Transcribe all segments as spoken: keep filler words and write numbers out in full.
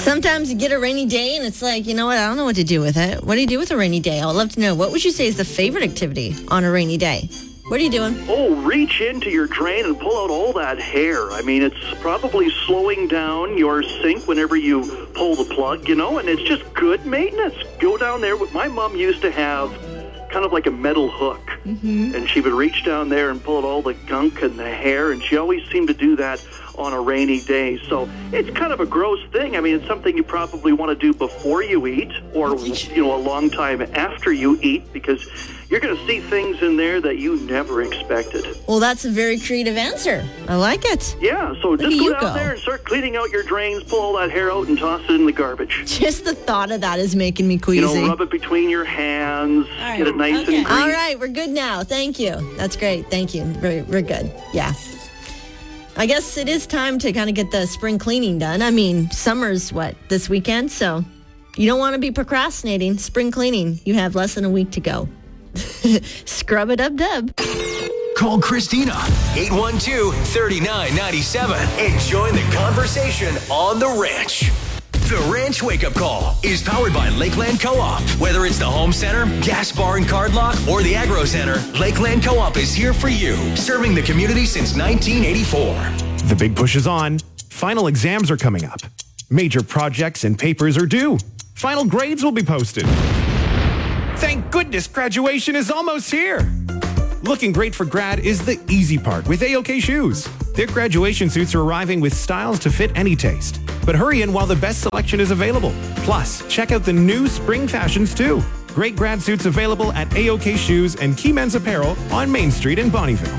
Sometimes you get a rainy day and it's like, you know what, I don't know what to do with it. What do you do with a rainy day? I would love to know. What would you say is the favorite activity on a rainy day? What are you doing? Oh, reach into your drain and pull out all that hair. I mean, it's probably slowing down your sink whenever you pull the plug, you know, and it's just good maintenance. Go down there. My mom used to have kind of like a metal hook, mm-hmm. and she would reach down there and pull out all the gunk and the hair, and she always seemed to do that on a rainy day. So it's kind of a gross thing. I mean, it's something you probably want to do before you eat, or, you know, a long time after you eat, because you're going to see things in there that you never expected. Well, that's a very creative answer. I like it. Yeah, so Look just go down go. there and start cleaning out your drains, pull all that hair out and toss it in the garbage. Just the thought of that is making me queasy. You know, rub it between your hands, right. get it nice okay. and green. All right, we're good now. Thank you. That's great. Thank you. We're, we're good. Yeah. I guess it is time to kind of get the spring cleaning done. I mean, summer's what, this weekend? So you don't want to be procrastinating. Spring cleaning, you have less than a week to go. Scrub it up, Deb. Call Christina, eight one two, three nine nine seven, and join the conversation on The Ranch. The Ranch Wake Up Call is powered by Lakeland Co-op. Whether it's the home center, gas bar and card lot, or the agro center, Lakeland Co-op is here for you, serving the community since nineteen eighty-four. The big push is on. Final exams are coming up. Major projects and papers are due. Final grades will be posted. Thank goodness graduation is almost here. Looking great for grad is the easy part with A O K Shoes. Their graduation suits are arriving with styles to fit any taste. But hurry in while the best selection is available. Plus, check out the new spring fashions too. Great grad suits available at A O K Shoes and Key Men's Apparel on Main Street in Bonnyville.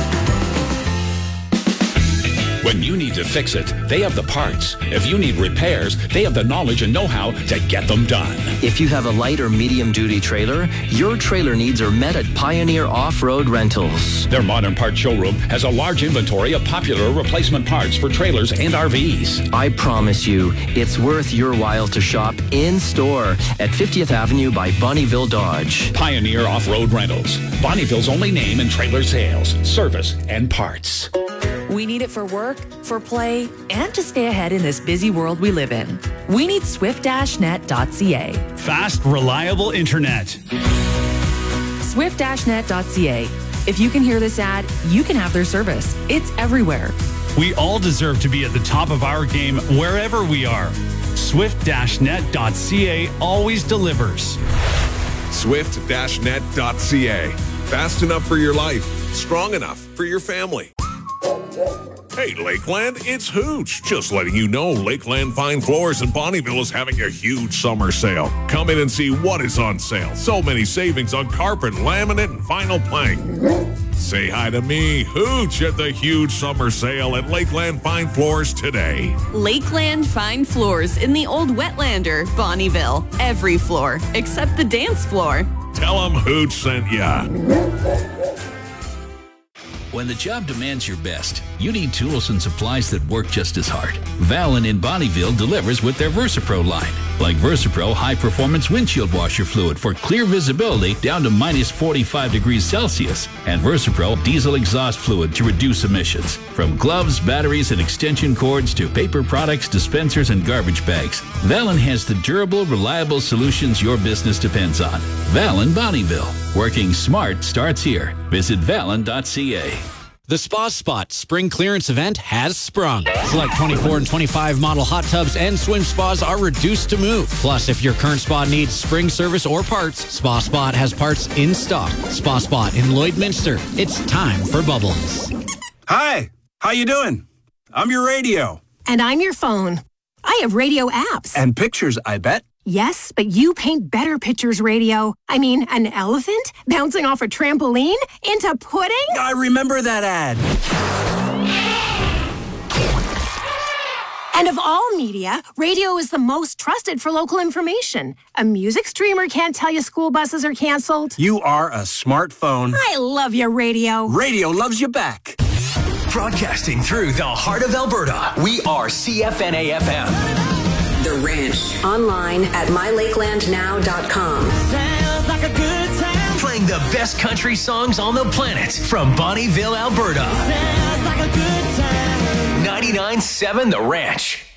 When you need to fix it, they have the parts. If you need repairs, they have the knowledge and know-how to get them done. If you have a light or medium-duty trailer, your trailer needs are met at Pioneer Off-Road Rentals. Their modern parts showroom has a large inventory of popular replacement parts for trailers and R Vs. I promise you, it's worth your while to shop in-store at fiftieth Avenue by Bonnyville Dodge. Pioneer Off-Road Rentals. Bonnyville's only name in trailer sales, service, and parts. We need it for work, for play, and to stay ahead in this busy world we live in. We need swift dash net dot c a. Fast, reliable internet. swift dash net dot c a. If you can hear this ad, you can have their service. It's everywhere. We all deserve to be at the top of our game wherever we are. swift dash net dot c a always delivers. swift dash net dot c a. Fast enough for your life, strong enough for your family. Hey, Lakeland, it's Hooch. Just letting you know Lakeland Fine Floors in Bonnyville is having a huge summer sale. Come in and see what is on sale. So many savings on carpet, laminate, and vinyl plank. Say hi to me, Hooch, at the huge summer sale at Lakeland Fine Floors today. Lakeland Fine Floors in the old Wetlander, Bonnyville. Every floor, except the dance floor. Tell them Hooch sent ya. When the job demands your best, you need tools and supplies that work just as hard. Valin in Bonnyville delivers with their VersaPro line. Like VersaPro high-performance windshield washer fluid for clear visibility down to minus forty-five degrees Celsius. And VersaPro diesel exhaust fluid to reduce emissions. From gloves, batteries, and extension cords to paper products, dispensers, and garbage bags, Valin has the durable, reliable solutions your business depends on. Valin Bonnyville. Working smart starts here. Visit valin dot c a. The Spa Spot Spring Clearance Event has sprung. Select twenty-four and twenty-five model hot tubs and swim spas are reduced to move. Plus, if your current spa needs spring service or parts, Spa Spot has parts in stock. Spa Spot in Lloydminster. It's time for bubbles. Hi, how you doing? I'm your radio. And I'm your phone. I have radio apps. And pictures, I bet. Yes, but you paint better pictures, radio. I mean, an elephant bouncing off a trampoline into pudding? I remember that ad. And of all media, radio is the most trusted for local information. A music streamer can't tell you school buses are canceled. You are a smartphone. I love your radio. Radio loves you back. Broadcasting through the heart of Alberta, we are C F N A F M. The Ranch. Online at my lakeland now dot com. Sounds like a good time. Playing the best country songs on the planet from Bonnyville, Alberta. Sounds like a good time. ninety-nine point seven The Ranch.